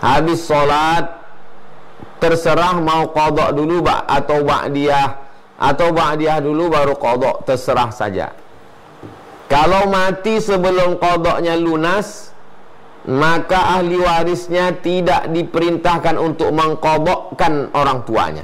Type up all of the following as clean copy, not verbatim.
habis sholat terserah mau qadha dulu atau ba'diyah dulu baru qadha, terserah saja. Kalau mati sebelum qadhanya lunas, maka ahli warisnya tidak diperintahkan untuk mengqadhakan orang tuanya.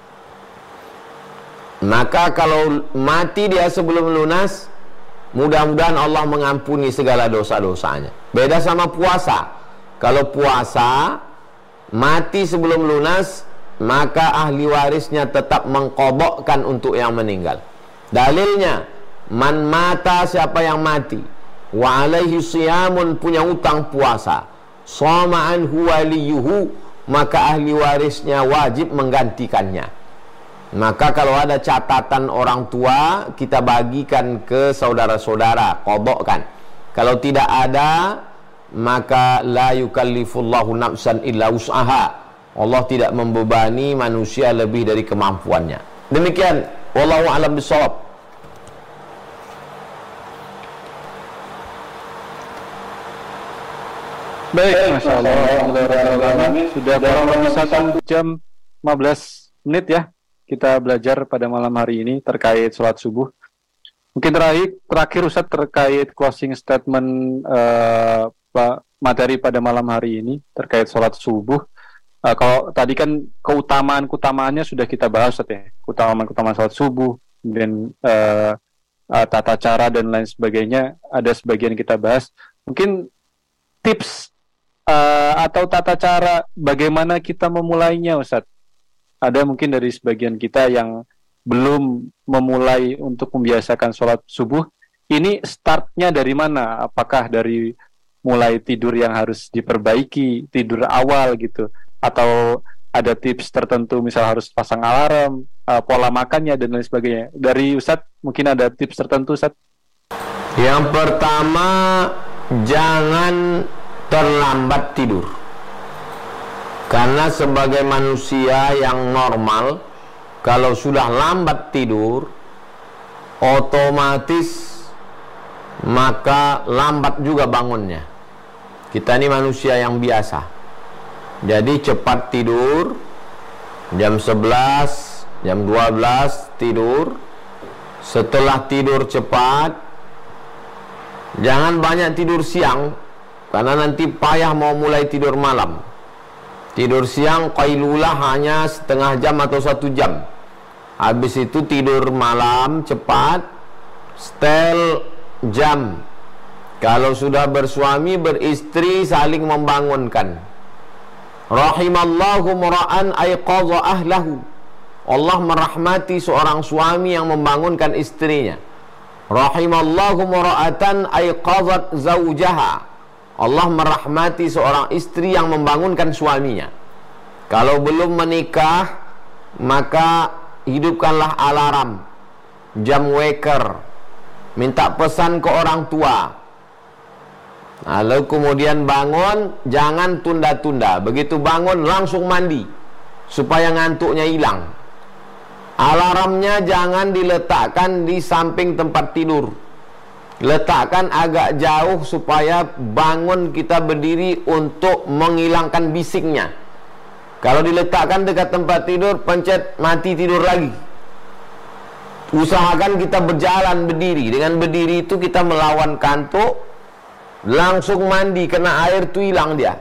Maka kalau mati dia sebelum lunas, mudah-mudahan Allah mengampuni segala dosa-dosanya. Beda sama puasa. Kalau puasa mati sebelum lunas, maka ahli warisnya tetap mengqadhakan untuk yang meninggal. Dalilnya, man mata, siapa yang mati, wa alaihi siyamun, punya utang puasa, shoma anhu waliyuhu, maka ahli warisnya wajib menggantikannya. Maka kalau ada catatan orang tua, kita bagikan ke saudara-saudara, qadhakan. Kalau tidak ada, maka la yukallifullahu nafsan illa wus'aha. Allah tidak membebani manusia lebih dari kemampuannya. Demikian, wallahu a'lam bishawab. Baik, Masya Allah, sudah kurang 1 jam 15 menit ya kita belajar pada malam hari ini terkait sholat subuh. Mungkin terakhir Ustaz terkait closing statement materi pada malam hari ini terkait sholat subuh. Kalau tadi kan keutamaannya sudah kita bahas Ustaz ya, keutamaan sholat subuh, dan tata cara dan lain sebagainya ada sebagian kita bahas. Mungkin tips atau tata cara bagaimana kita memulainya Ustaz? Ada mungkin dari sebagian kita yang belum memulai untuk membiasakan sholat subuh. Ini startnya dari mana? Apakah dari mulai tidur yang harus diperbaiki, tidur awal gitu? Atau ada tips tertentu, misal harus pasang alarm, pola makannya dan lain sebagainya? Dari Ustadz, mungkin ada tips tertentu Ustadz? Yang pertama, jangan terlambat tidur. Karena sebagai manusia yang normal, kalau sudah lambat tidur, otomatis maka lambat juga bangunnya. Kita ini manusia yang biasa. Jadi cepat tidur, jam 11, jam 12 tidur. Setelah tidur cepat, jangan banyak tidur siang, karena nanti payah mau mulai tidur malam. Tidur siang qailulah hanya setengah jam atau 1 jam. Habis itu tidur malam cepat, setel jam. Kalau sudah bersuami beristri saling membangunkan. Rahimallahu mura'an ayqadha ahlahu. Allah merahmati seorang suami yang membangunkan istrinya. Rahimallahu mura'atan ayqadhat zawjaha. Allah merahmati seorang istri yang membangunkan suaminya. Kalau belum menikah, maka hidupkanlah alarm, jam waker, minta pesan ke orang tua. Lalu kemudian bangun, jangan tunda-tunda. Begitu bangun langsung mandi, supaya ngantuknya hilang. Alarmnya jangan diletakkan di samping tempat tidur. Letakkan agak jauh supaya bangun kita berdiri untuk menghilangkan bisiknya. Kalau diletakkan dekat tempat tidur, pencet mati tidur lagi. Usahakan kita berjalan berdiri. Dengan berdiri itu kita melawan kantuk. Langsung mandi, kena air itu hilang dia.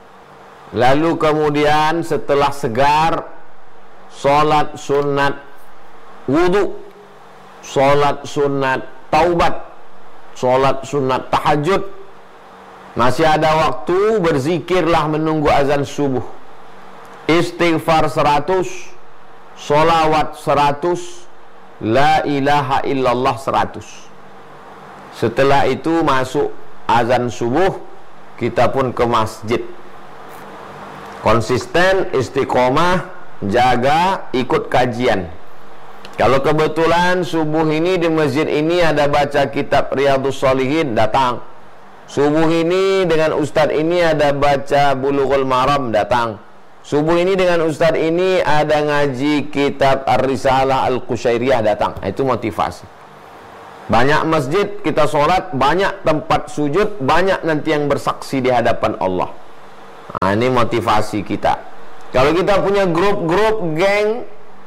Lalu kemudian setelah segar, sholat sunat wudu, sholat sunat taubat, sholat sunat tahajud. Masih ada waktu, berzikirlah menunggu azan subuh. Istighfar 100, sholawat 100, la ilaha illallah 100. Setelah itu masuk azan subuh, kita pun ke masjid. Konsisten, istiqomah, jaga, ikut kajian. Kalau kebetulan subuh ini di masjid ini ada baca kitab Riyadhus Shalihin, datang. Subuh ini dengan ustadz ini ada baca Bulughul Maram, datang. Subuh ini dengan ustadz ini ada ngaji kitab Ar-Risalah Al-Qushairiyah, datang. Itu motivasi. Banyak masjid kita sholat, banyak tempat sujud, banyak nanti yang bersaksi di hadapan Allah. Nah, ini motivasi kita. Kalau kita punya grup-grup geng,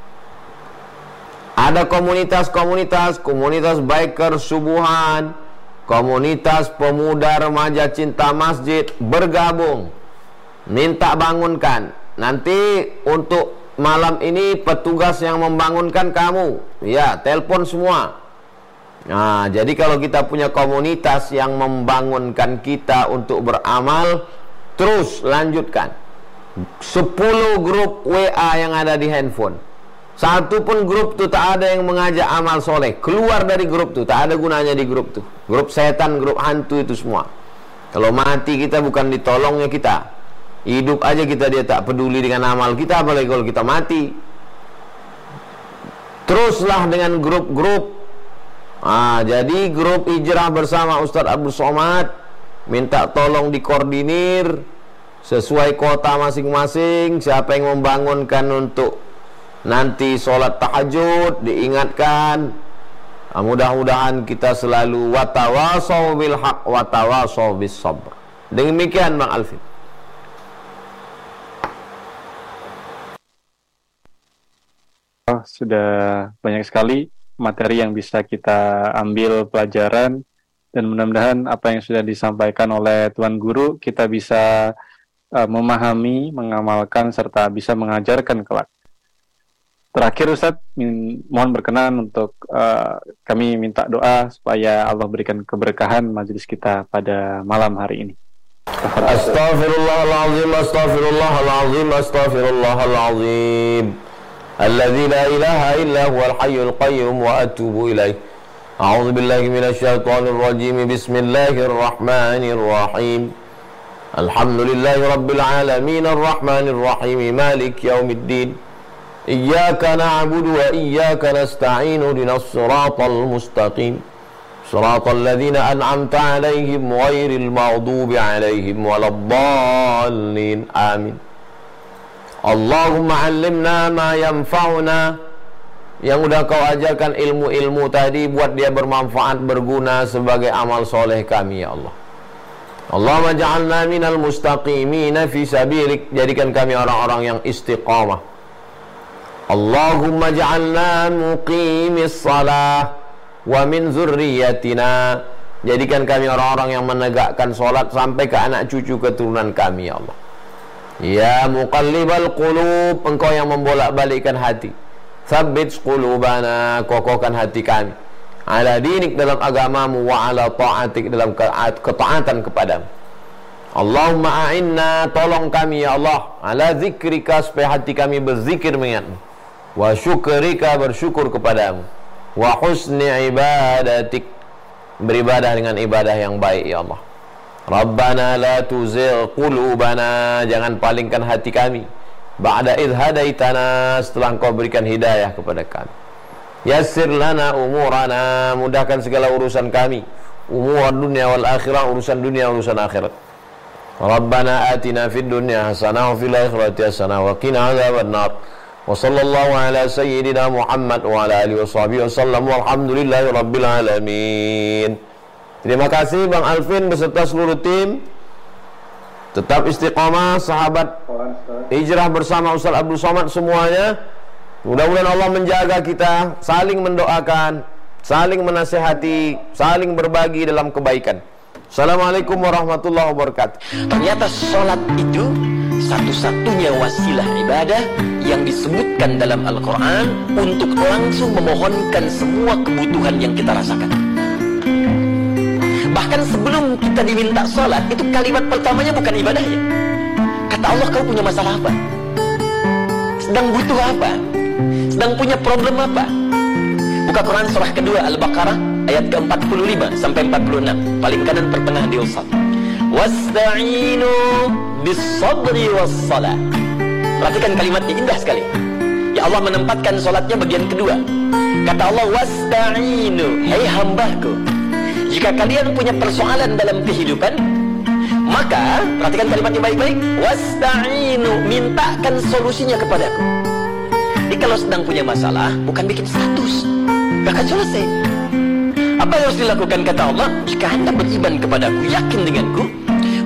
ada komunitas biker subuhan, komunitas pemuda remaja cinta masjid, bergabung, minta bangunkan. Nanti untuk malam ini petugas yang membangunkan kamu, ya, telepon semua. Nah, jadi kalau kita punya komunitas yang membangunkan kita untuk beramal, terus lanjutkan. 10 grup WA yang ada di handphone, satu pun grup tuh tak ada yang mengajak amal soleh, keluar dari grup tuh, tak ada gunanya di grup tuh. Grup setan, grup hantu itu semua. Kalau mati kita bukan ditolongnya kita, hidup aja kita dia tak peduli dengan amal kita, apalagi kalau kita mati. Teruslah dengan grup-grup. Jadi grup hijrah bersama Ustadz Abdul Somad, minta tolong dikoordinir sesuai kota masing-masing. Siapa yang membangunkan untuk nanti sholat tahajud, diingatkan. Mudah-mudahan kita selalu watawasaw bil haq watawasaw bis sabr. Demikian Bang Alvin. Sudah banyak sekali materi yang bisa kita ambil pelajaran, dan mudah-mudahan apa yang sudah disampaikan oleh Tuan Guru kita bisa memahami, mengamalkan, serta bisa mengajarkan kelak. Terakhir Ustadz, mohon berkenan untuk kami minta doa supaya Allah berikan keberkahan majelis kita pada malam hari ini. Astaghfirullahaladzim, astaghfirullahaladzim, astaghfirullahaladzim. Alladzi la ilaha illa huwal hayyul qayyum wa atubu ilaih. A'udzu billahi minasy syaithanir rajim. Bismillahirrahmanir rahim. Alhamdulillahi rabbil alamin arrahmanir rahim maliki yaumiddin. Iyyaka na'budu wa iyyaka nasta'in ihdinas siratal mustaqim. Siratal ladzina an'amta 'alaihim ghairil maghdubi 'alaihim waladdallin. Amin. Allahumma 'allimna ma yanfa'una. Yang udah kau ajarkan ilmu-ilmu tadi, buat dia bermanfaat, berguna sebagai amal soleh kami ya Allah. Allahumma ja'alna minal mustaqimina fi sabilik. Jadikan kami orang-orang yang istiqamah. Allahumma ja'alna muqimis salah wa min zurriyatina. Jadikan kami orang-orang yang menegakkan solat sampai ke anak cucu keturunan kami ya Allah. Ya muqallibal qulub, engkau yang membolak-balikkan hati. Tsabbit qulubana, kokohkan hati kami. Ala dinik, dalam agamamu, wa ala ta'atik, dalam ketaatan kepadamu. Allahumma a'inna, tolong kami ya Allah, ala zikrika, supaya hati kami berzikir mengingatmu, wa syukrika, bersyukur kepadamu, wa husni ibadatik, beribadah dengan ibadah yang baik ya Allah. Rabbana la tuzigh qulubana, jangan palingkan hati kami, ba'da idh hadaitana, setelah engkau berikan hidayah kepada kami. Yassir lana umurana, mudahkan segala urusan kami, umur dunia wal akhirah, urusan dunia urusan akhirat. Rabbana atina fid dunya hasanah wa fil akhirati hasanah wa qina adzabannar. Wa sallallahu ala sayyidina Muhammad wa ala alihi washabihi wasallam, walhamdulillahi rabbil alamin. Terima kasih Bang Alvin beserta seluruh tim. Tetap istiqamah sahabat hijrah bersama Ustaz Abdul Somad semuanya. Mudah-mudahan Allah menjaga kita, saling mendoakan, saling menasihati, saling berbagi dalam kebaikan. Assalamualaikum warahmatullahi wabarakatuh. Ternyata sholat itu satu-satunya wasilah ibadah yang disebutkan dalam Al-Quran untuk langsung memohonkan semua kebutuhan yang kita rasakan. Bahkan sebelum kita diminta sholat, itu kalimat pertamanya bukan ibadahnya. Kata Allah, kau punya masalah apa? Sedang butuh apa? Sedang punya problem apa? Buka Quran surah kedua Al-Baqarah ayat ke-45 sampai 46, paling kanan pertengah di usad. Wasta'inu bis-sabri was-salah. Perhatikan kalimatnya, indah sekali. Ya Allah menempatkan sholatnya bagian kedua. Kata Allah, wasta'inu, hai hambaku, jika kalian punya persoalan dalam kehidupan, maka perhatikan kalimatnya baik-baik, wasta'inu, mintakan solusinya kepadaku. Jadi kalau sedang punya masalah, bukan bikin status, gak akan selesai. Apa yang harus dilakukan? Kata Allah, jika anda beriman kepadaku, yakin denganku,